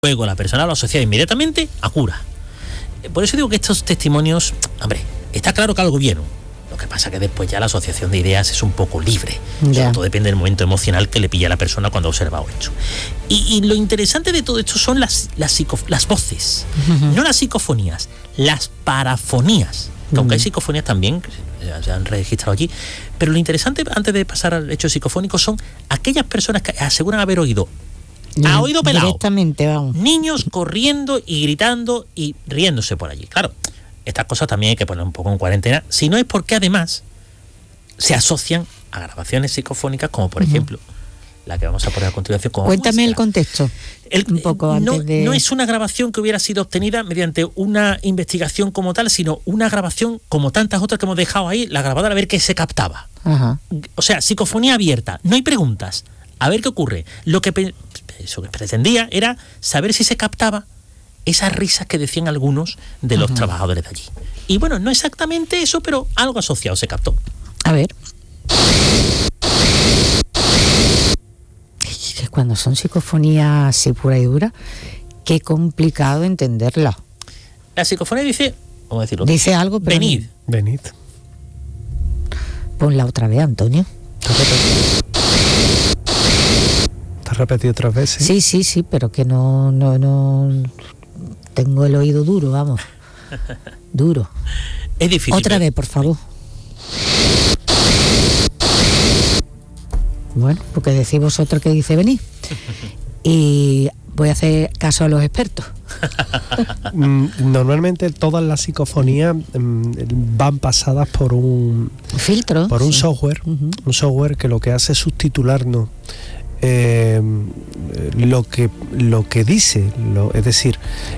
Luego la persona lo asocia inmediatamente a cura. Por eso digo que estos testimonios, hombre, está claro que algo vieron. Lo que pasa que después ya la asociación de ideas es un poco libre. Ya. Todo depende del momento emocional que le pilla a la persona cuando ha observado esto. Y lo interesante de todo esto son las voces, no las psicofonías, las parafonías. Que aunque hay psicofonías también, que se han registrado aquí, pero lo interesante, antes de pasar al hecho psicofónico, son aquellas personas que aseguran haber oído a oído pelado. Directamente, vamos. Niños corriendo y gritando y riéndose por allí. Claro, estas cosas también hay que poner un poco en cuarentena, si no es porque además se asocian a grabaciones psicofónicas, como por ejemplo la que vamos a poner a continuación. Como Cuéntame muestra. el contexto. Un poco antes de... No es una grabación que hubiera sido obtenida mediante una investigación como tal, sino una grabación como tantas otras que hemos dejado ahí, la grabadora, a ver qué se captaba. Ajá. O sea, psicofonía abierta, no hay preguntas, a ver qué ocurre. Lo que eso que pretendía era saber si se captaba esas risas que decían algunos de los trabajadores de allí. Y bueno, no exactamente eso, pero algo asociado se captó. A ver. Cuando son psicofonías así pura y dura, qué complicado entenderla. La psicofonía dice, ¿cómo decirlo? Dice algo, pero... Venid. Ponla otra vez, Antonio. ¿Te has repetido otras veces? Sí, pero que no... Tengo el oído duro, vamos. Duro. Es difícil. Otra vez, por favor. Bueno, porque decís vosotros que dice venir. Y voy a hacer caso a los expertos. Normalmente todas las psicofonías van pasadas por un filtro, por un software, un software que lo que hace es sustitularnos lo que dice, es decir,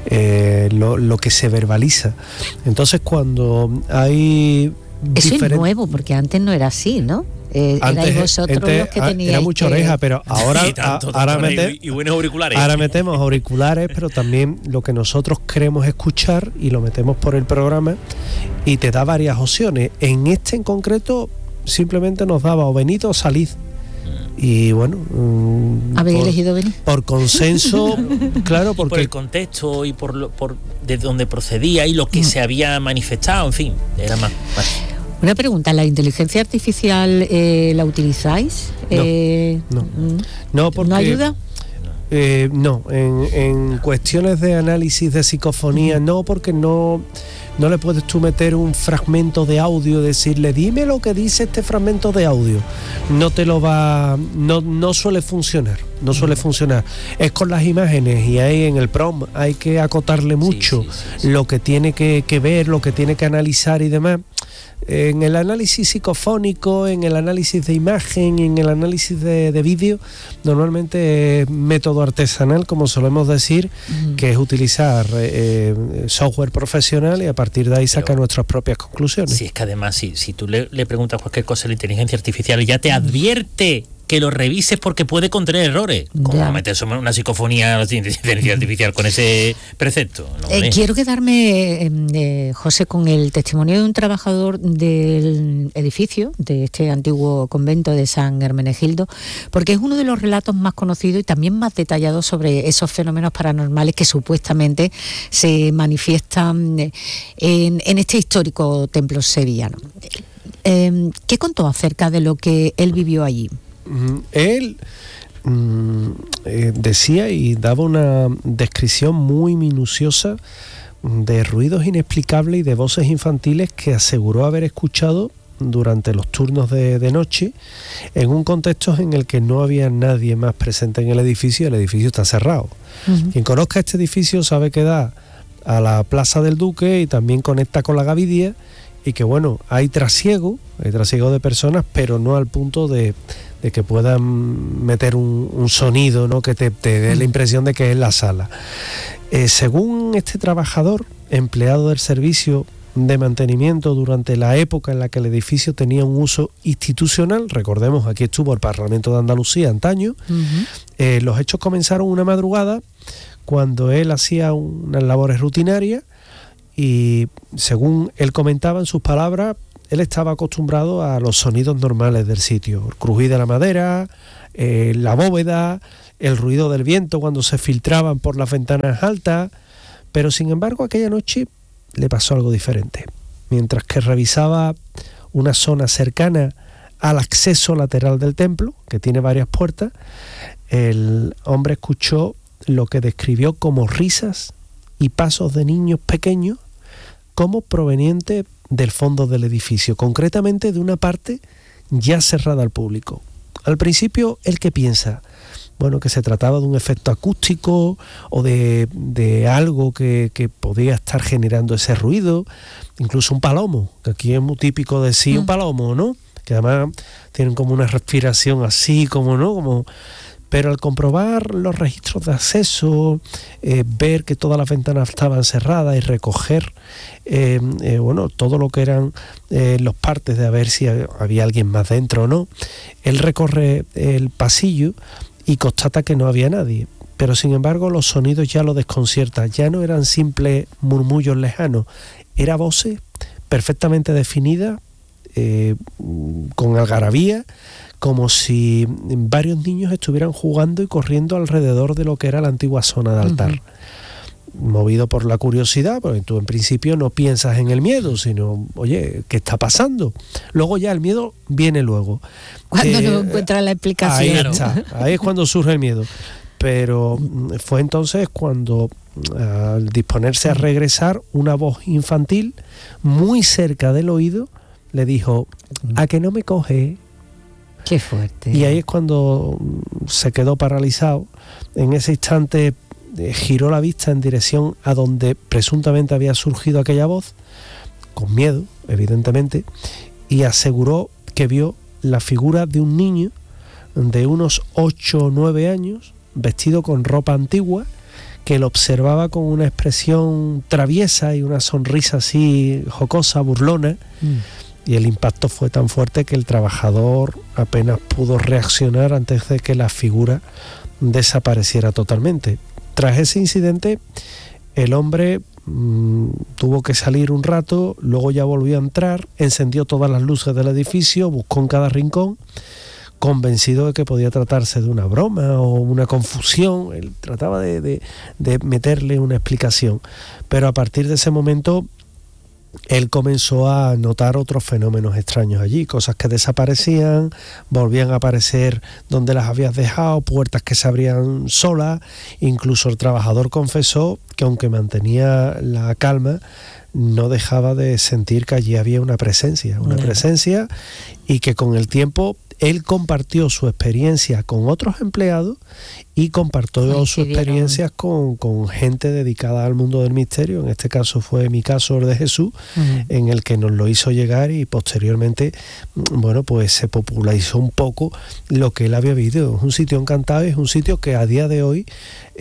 lo que se verbaliza. Entonces cuando hay eso es nuevo, porque antes no era así, ¿no? Erais vosotros los que teníais. Era mucha oreja, pero ahora, y buenos auriculares. Ahora metemos auriculares, pero también lo que nosotros queremos escuchar y lo metemos por el programa y te da varias opciones. En este en concreto simplemente nos daba o venid o salid. Y bueno, ¿habéis elegido venir? Por consenso, claro, porque por el contexto y por de dónde procedía y lo que se había manifestado, en fin, era más. Una pregunta, ¿la inteligencia artificial la utilizáis? No, porque ¿no ayuda? No, en cuestiones de análisis de psicofonía no, porque no le puedes tú meter un fragmento de audio, decirle dime lo que dice este fragmento de audio. No te lo va, no suele funcionar, Es con las imágenes y ahí en el prompt hay que acotarle mucho lo que tiene que ver, lo que tiene que analizar y demás. En el análisis psicofónico, en el análisis de imagen, en el análisis de vídeo, normalmente es método artesanal, como solemos decir, que es utilizar software profesional y a partir de ahí sacar nuestras propias conclusiones. Sí, es que además, si tú le preguntas cualquier cosa a la inteligencia artificial, ya te advierte que lo revises porque puede contener errores. ¿Cómo metes una psicofonía de inteligencia artificial con ese precepto? No, quiero quedarme, José, con el testimonio de un trabajador del edificio, de este antiguo convento de San Hermenegildo, porque es uno de los relatos más conocidos y también más detallados sobre esos fenómenos paranormales que supuestamente se manifiestan en este histórico templo sevillano. ¿Qué contó acerca de lo que él vivió allí? Él decía y daba una descripción muy minuciosa de ruidos inexplicables y de voces infantiles que aseguró haber escuchado durante los turnos de noche en un contexto en el que no había nadie más presente en el edificio está cerrado. Quien conozca este edificio sabe que da a la Plaza del Duque y también conecta con la Gavidia y que bueno, hay trasiego de personas, pero no al punto de que puedan meter un sonido, ¿no?, que te dé la impresión de que es la sala. Según este trabajador, empleado del servicio de mantenimiento durante la época en la que el edificio tenía un uso institucional, recordemos, aquí estuvo el Parlamento de Andalucía antaño, los hechos comenzaron una madrugada cuando él hacía unas labores rutinarias y, según él comentaba en sus palabras, él estaba acostumbrado a los sonidos normales del sitio, el crujir de la madera, la bóveda, el ruido del viento cuando se filtraban por las ventanas altas, pero sin embargo aquella noche le pasó algo diferente. Mientras que revisaba una zona cercana al acceso lateral del templo, que tiene varias puertas, el hombre escuchó lo que describió como risas y pasos de niños pequeños, como provenientes del fondo del edificio, concretamente de una parte ya cerrada al público. Al principio, ¿el qué piensa? Bueno, que se trataba de un efecto acústico o de algo que podía estar generando ese ruido, incluso un palomo, que aquí es muy típico decir un palomo, ¿no? Que además tienen como una respiración así, como, ¿no? Como... Pero al comprobar los registros de acceso, ver que todas las ventanas estaban cerradas y recoger todo lo que eran los partes de a ver si había alguien más dentro o no, él recorre el pasillo y constata que no había nadie. Pero sin embargo los sonidos ya lo desconciertan, ya no eran simples murmullos lejanos, eran voces perfectamente definidas, con algarabía, como si varios niños estuvieran jugando y corriendo alrededor de lo que era la antigua zona de altar. Movido por la curiosidad, porque tú en principio no piensas en el miedo, sino, oye, ¿qué está pasando? Luego ya el miedo viene luego. Cuando no encuentras la explicación. Ahí está, ahí es cuando surge el miedo. Pero fue entonces cuando, al disponerse a regresar, una voz infantil muy cerca del oído le dijo: ¿a que no me coge? Qué fuerte. Y ahí es cuando se quedó paralizado. En ese instante giró la vista en dirección a donde presuntamente había surgido aquella voz, con miedo, evidentemente, y aseguró que vio la figura de un niño de unos 8 o 9 años, vestido con ropa antigua, que lo observaba con una expresión traviesa y una sonrisa así jocosa, burlona. Y el impacto fue tan fuerte que el trabajador apenas pudo reaccionar antes de que la figura desapareciera totalmente. Tras ese incidente, el hombre tuvo que salir un rato, luego ya volvió a entrar, encendió todas las luces del edificio, buscó en cada rincón, convencido de que podía tratarse de una broma o una confusión. Él trataba de meterle una explicación, pero a partir de ese momento él comenzó a notar otros fenómenos extraños allí, cosas que desaparecían, volvían a aparecer donde las habías dejado, puertas que se abrían solas. Incluso el trabajador confesó que aunque mantenía la calma, no dejaba de sentir que allí había una presencia, y que con el tiempo él compartió su experiencia con otros empleados y compartió sus experiencias con gente dedicada al mundo del misterio. En este caso fue mi caso, el de Jesús, en el que nos lo hizo llegar, y posteriormente, bueno, pues se popularizó un poco lo que él había vivido. Es un sitio encantado, es un sitio que a día de hoy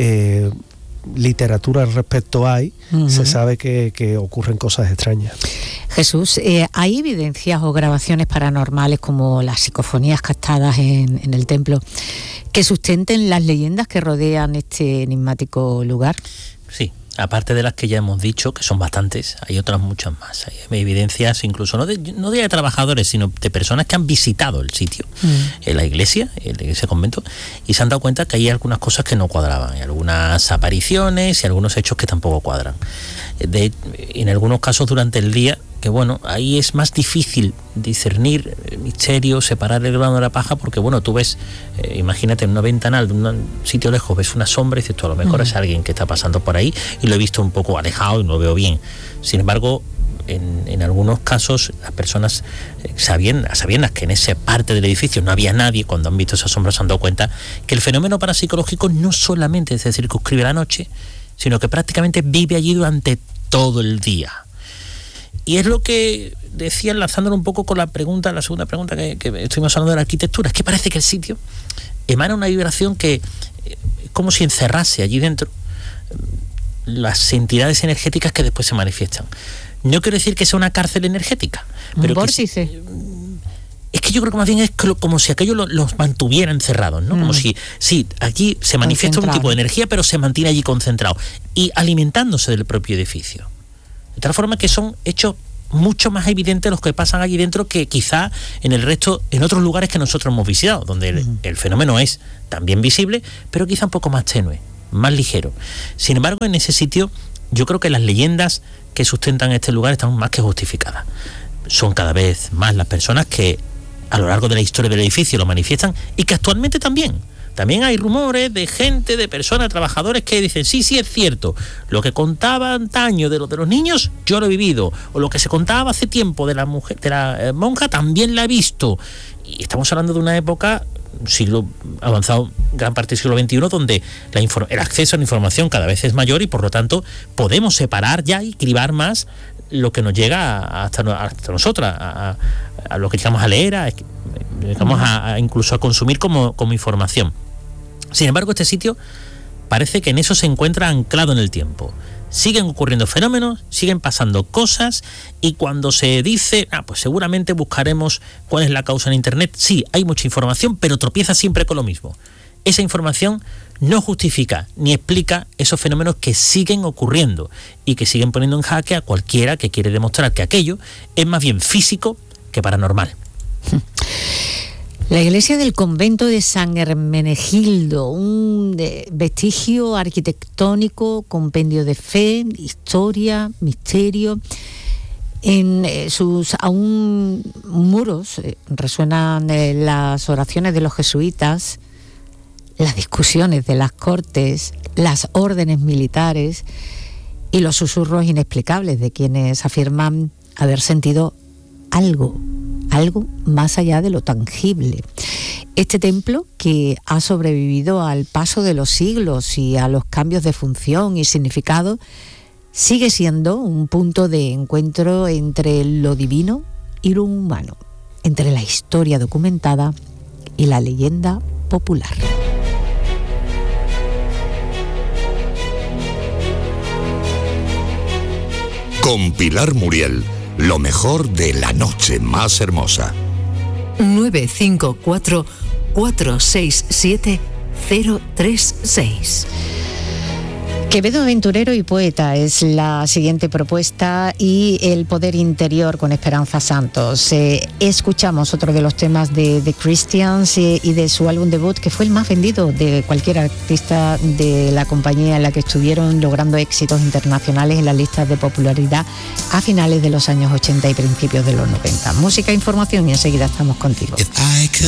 literatura al respecto hay, se sabe que ocurren cosas extrañas. Jesús, ¿hay evidencias o grabaciones paranormales como las psicofonías captadas en el templo que sustenten las leyendas que rodean este enigmático lugar? Sí, aparte de las que ya hemos dicho, que son bastantes, hay otras muchas más. Hay evidencias incluso no de trabajadores, sino de personas que han visitado el sitio, en la iglesia, ese convento, y se han dado cuenta que hay algunas cosas que no cuadraban, hay algunas apariciones y algunos hechos que tampoco cuadran. En algunos casos durante el día, que bueno, ahí es más difícil discernir el misterio, separar el grano de la paja, porque bueno, tú ves, imagínate en una ventanal de un sitio lejos, ves una sombra y dices tú, a lo mejor es alguien que está pasando por ahí y lo he visto un poco alejado y no lo veo bien. Sin embargo, en algunos casos las personas sabiendas que en esa parte del edificio no había nadie, cuando han visto esa sombra se han dado cuenta que el fenómeno parapsicológico no solamente se circunscribe a la noche, sino que prácticamente vive allí durante todo el día. Y es lo que decía, enlazándolo un poco con la segunda pregunta que estuvimos hablando de la arquitectura. Es que parece que el sitio emana una vibración que es como si encerrase allí dentro las entidades energéticas que después se manifiestan. No quiero decir que sea una cárcel energética, pero un vórtice. Es que yo creo que más bien es como si aquello los mantuviera encerrados, ¿no? Como si, sí, aquí se manifiesta un tipo de energía, pero se mantiene allí concentrado y alimentándose del propio edificio. De tal forma que son hechos mucho más evidentes los que pasan allí dentro que quizá en otros lugares que nosotros hemos visitado, donde el fenómeno es también visible, pero quizá un poco más tenue, más ligero. Sin embargo, en ese sitio yo creo que las leyendas que sustentan este lugar están más que justificadas. Son cada vez más las personas que a lo largo de la historia del edificio lo manifiestan, y que actualmente también hay rumores de gente, de personas, trabajadores que dicen, sí, es cierto, lo que contaba antaño de los niños, yo lo he vivido, o lo que se contaba hace tiempo de la mujer, de la monja, también la he visto. Y estamos hablando de una época, un siglo avanzado, gran parte del siglo XXI, donde el acceso a la información cada vez es mayor, y por lo tanto podemos separar ya y cribar más lo que nos llega hasta nosotras, a lo que llegamos a leer, incluso a consumir como información. Sin embargo, este sitio parece que en eso se encuentra anclado en el tiempo. Siguen ocurriendo fenómenos, siguen pasando cosas, y cuando se dice, pues seguramente buscaremos cuál es la causa en Internet, sí, hay mucha información, pero tropieza siempre con lo mismo. Esa información no justifica ni explica esos fenómenos que siguen ocurriendo y que siguen poniendo en jaque a cualquiera que quiere demostrar que aquello es más bien físico que paranormal. La iglesia del convento de San Hermenegildo, un vestigio arquitectónico, compendio de fe, historia, misterio. En sus aún muros resuenan las oraciones de los jesuitas, las discusiones de las cortes, las órdenes militares y los susurros inexplicables de quienes afirman haber sentido algo más allá de lo tangible. Este templo, que ha sobrevivido al paso de los siglos y a los cambios de función y significado, sigue siendo un punto de encuentro entre lo divino y lo humano, entre la historia documentada y la leyenda popular. Con Pilar Muriel, lo mejor de la noche más hermosa. 954 467 036. Quevedo, aventurero y poeta, es la siguiente propuesta, y El poder interior con Esperanza Santos. Escuchamos otro de los temas de The Christians y de su álbum debut, que fue el más vendido de cualquier artista de la compañía en la que estuvieron, logrando éxitos internacionales en las listas de popularidad a finales de los años 80 y principios de los 90. Música e información, y enseguida estamos contigo.